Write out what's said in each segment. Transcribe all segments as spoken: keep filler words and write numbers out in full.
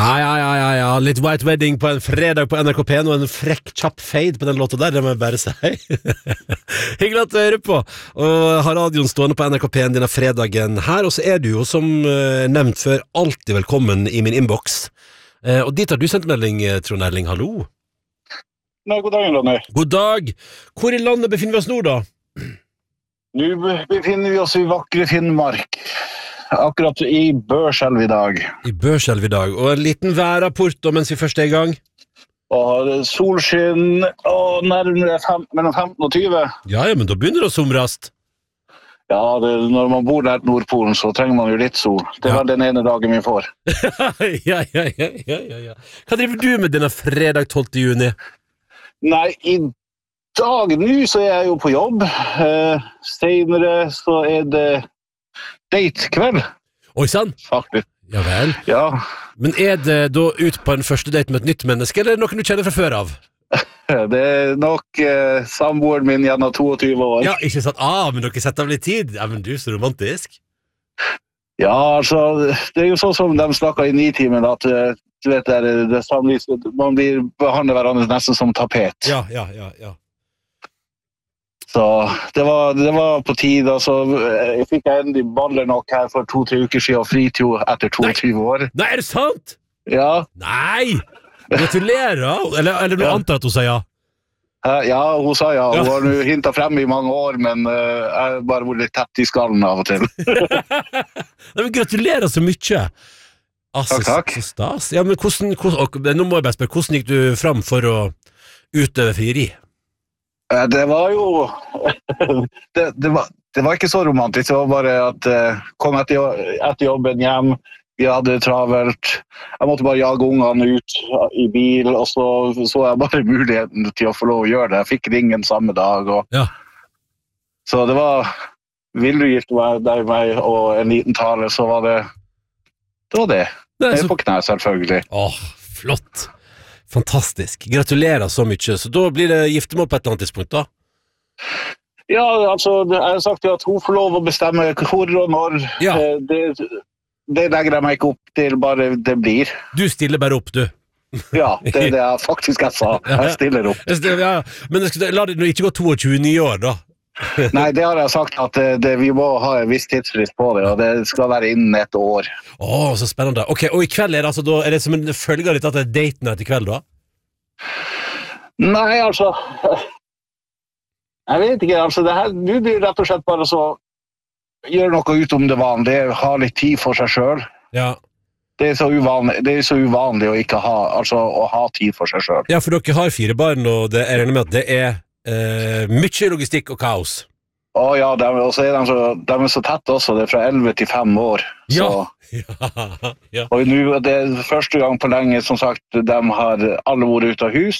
Ja, ja, ja, ja, ja. Litt White Wedding på en fredag på N R K P og en frekk, kjapp fade på den låta der, det må jeg bare si. Hyggelig at du hører på, og har radioen stående på N R K P denne fredagen her, og så er du jo, som nevnt før, alltid velkommen i min inbox. Og dit har du sendt melding, Trond Erling, hallo. Nei, god dag, Ronny. God dag. Hvor i landet befinner vi oss nå, da? Nå befinner vi oss i vakre Finnmark. Akkurat i Børselv i dag. I Børselv i dag, og en liten værrapport da, mens vi først er i gang. Og solskinn, og nærmere fem, mellom femten og tyve. Ja, ja, men da begynner det å somrast. Ja, det, når man bor der til Nordpolen, så trenger man jo litt sol. Det var ja. Den ene dagen vi får. ja, ja, ja, ja, ja. Hva driver du med denne fredag tolvte juni? Nei, i dag nå så er jeg jo på jobb. Eh, senere så er det date-kveld. Oi, sann? Faktisk. Ja vel. Ja. Men er det da ut på en første date med et nytt menneske, eller er det noen du kjenner fra før av? Det er nok eh, samboeren min gjennom toogtyve år. Ja, ikke sant? Ah, men dere setter av litt tid. Ja, men du er så romantisk. Ja, altså, det er jo sånn som de snakker i nitimen, at du vet, det er, det er, man blir behandlet hverandre nesten som tapet. Ja, ja, ja, ja. Så det var, det var på tid, altså, jeg fikk endelig baller nok her for to-tre uker siden, og fritid etter toogtyve år. Nei, er det sant? Ja. Nei! Gratulerer! Eller, eller du ja. Antar at hun sa ja? Ja, hun sa ja. Hun har jo hintet frem i mange år, men uh, jeg har bare vært litt tett i skallen av og til. Nei, men gratulerer så mye! Altså, takk, takk. Så stas. Ja, men hvordan, hvordan, nå må jeg bare spørre, hvordan gikk du frem for å utøve frieri? Det var jo... det, det, var, det var ikke så romantisk. Det var bare at uh, kom etter, etter jobben hjem, vi hadde travelt. Jeg måtte bare jage ungene ut i bil, og så så jeg bare muligheten til å få lov å gjøre det. Jeg fikk ringen samme dag. Og... Ja. Så det var... Vil du gifte deg meg og en liten tale, så var det... Det var det. Det er så... på knæ, selvfølgelig. Åh, flott. Fantastisk. Gratulerer så mye. Så da blir det giftermål på et eller annet tidspunkt, da? Ja, altså, jeg har sagt at hun får lov å bestemme hvor og når. Ja. Det, det legger jeg meg ikke opp til, bare det blir. Du stiller bare opp, du. Ja, det er det jeg faktisk jeg sa. Jeg stiller opp. Ja, men la det ikke gå tjueto nye år, da. Nei, det har jeg sagt at det, det, vi må ha en viss tidsfrist på det, og det skal være innen et år. Åh, så spennende. Ok, og i kveld er det altså da, er det som en følge litt at det er daten etter kveld da? Nei, altså, jeg vet ikke, altså, det her, du blir rett og slett bare så, gjør noe utom det vanlige, ha litt tid for seg selv. Ja. Det er så uvanlig, det er så uvanlig å ikke ha, altså, å ha tid for seg selv. Ja, for dere har fire barn, og det er regnet med at det er Uh, mye logistikk og kaos. Å oh, ja, de, og så er de, så, de er så tett også, det er fra elleve til fem år. Ja. Så. ja, ja. Og nå det er første gang på lenge, som sagt, de har alle vært ute av hus.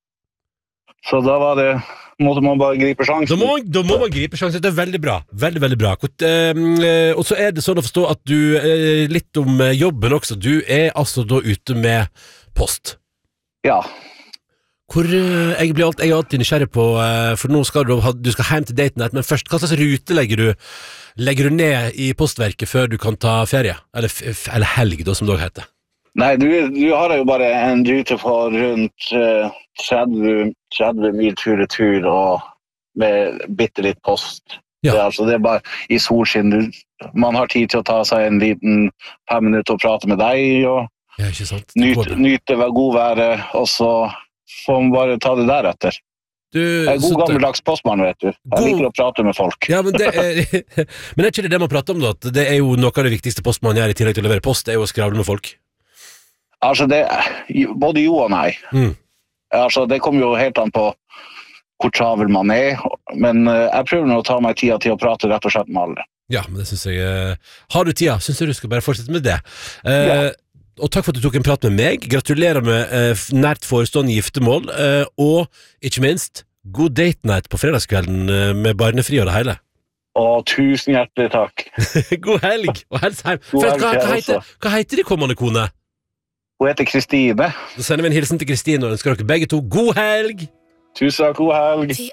Så da var det, måtte man bare gripe sjansen. Da må, da må man gripe sjansen, det er veldig bra. Veldig, veldig bra. Og så er det sånn å forstå at du, litt om jobben også, du er altså da ute med post. Ja. Hvor, jeg, blir alt, jeg er alltid nysgjerrig på, for nå skal du, du skal hjem til daten, men først, hva slags rute legger du, legger du ned i postverket før du kan ta ferie? Eller, eller helg, da, som det også heter? Nei, du, du har jo bare en rute for rundt uh, tretti, tretti mil tur-retur, og med bitte litt post. Ja. Det, altså, det er bare i solskinn. Du, man har tid til å ta seg en liten fem minutter og prate med deg, og ja, ikke sant? nyte, nyte god være, og så får man bare ta det deretter. Du, jeg er god gammeldags postmann, vet du. Jeg god... liker å prate med folk. Ja, men, det er... men er ikke det det man prater om da? At det er jo noe av det viktigste postmannen gjør i tillegg til å levere post, det er jo å skravle med folk. Altså, det både jo og nei. Mm. Altså, det kommer jo helt an på hvor travel man er, men jeg prøver nå å ta meg tida til å prate rett og slett med alle. Ja, men det synes jeg... Har du tida? Synes jeg du skal bare fortsette med det. Uh, ja. Og takk for at du tok en prat med meg. Gratulerer med eh, nært forestående giftermål, eh, og ikke minst god date night på fredagskvelden eh, med barnefri og det hele. Å, tusen hjertelig takk. God helg, og hels hjem. God helg, hva, hva, heter, hva heter de kommende kone? Hun heter Kristine. Da sender vi en hilsen til Kristine og ønsker dere begge to god helg. Tusen takk, god helg.